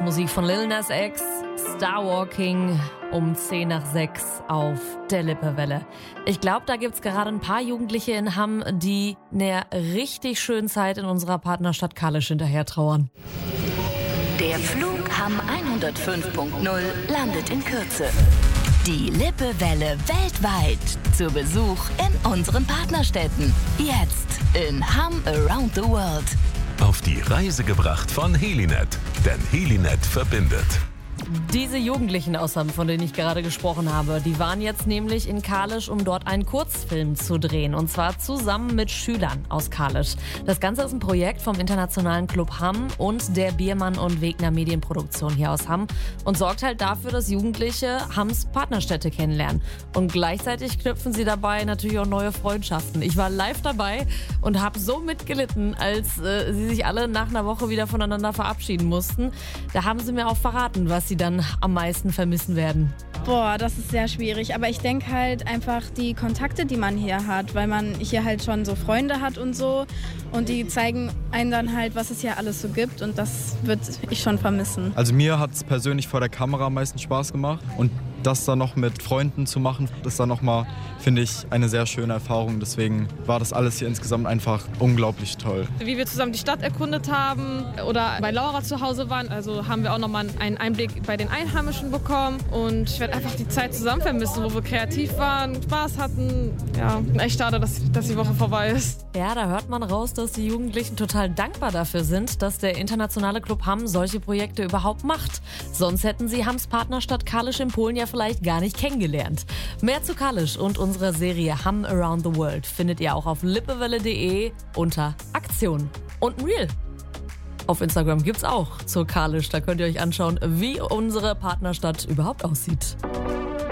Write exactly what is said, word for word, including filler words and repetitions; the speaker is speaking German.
Musik von Lil Nas X, Starwalking um zehn nach sechs auf der Lippewelle. Ich glaube, da gibt's gerade ein paar Jugendliche in Hamm, die einer richtig schönen Zeit in unserer Partnerstadt Kalisz hinterher trauern. Der Flug Hamm hundertfünf Punkt null landet in Kürze. Die Lippewelle weltweit zu Besuch in unseren Partnerstädten. Jetzt in Hamm Around the World. Auf die Reise gebracht von Helinet, denn Helinet verbindet. Diese Jugendlichen aus Hamm, von denen ich gerade gesprochen habe, die waren jetzt nämlich in Kalisz, um dort einen Kurzfilm zu drehen. Und zwar zusammen mit Schülern aus Kalisz. Das Ganze ist ein Projekt vom Internationalen Club Hamm und der Biermann und Wegner Medienproduktion hier aus Hamm und sorgt halt dafür, dass Jugendliche Hamms Partnerstädte kennenlernen. Und gleichzeitig knüpfen sie dabei natürlich auch neue Freundschaften. Ich war live dabei und habe so mitgelitten, als äh, sie sich alle nach einer Woche wieder voneinander verabschieden mussten. Da haben sie mir auch verraten, was sie dann am meisten vermissen werden. Boah, das ist sehr schwierig. Aber ich denke halt einfach die Kontakte, die man hier hat, weil man hier halt schon so Freunde hat und so. Und die zeigen einem dann halt, was es hier alles so gibt. Und das würde ich schon vermissen. Also mir hat es persönlich vor der Kamera am meisten Spaß gemacht. Und das dann noch mit Freunden zu machen, das ist dann nochmal, finde ich, eine sehr schöne Erfahrung. Deswegen war das alles hier insgesamt einfach unglaublich toll. Wie wir zusammen die Stadt erkundet haben oder bei Laura zu Hause waren, also haben wir auch nochmal einen Einblick bei den Einheimischen bekommen. Und ich werde einfach die Zeit zusammen vermissen, wo wir kreativ waren, Spaß hatten. Ja, echt schade, dass, dass die Woche vorbei ist. Ja, da hört man raus, dass die Jugendlichen total dankbar dafür sind, dass der Internationale Club Hamm solche Projekte überhaupt macht. Sonst hätten sie Hamms Partnerstadt Kalisz in Polen ja vielleicht gar nicht kennengelernt. Mehr zu Kalisz und unserer Serie Hamm Around the World findet ihr auch auf lippewelle punkt de unter Aktion. Und ein Reel auf Instagram gibt's auch zur Kalisz. Da könnt ihr euch anschauen, wie unsere Partnerstadt überhaupt aussieht.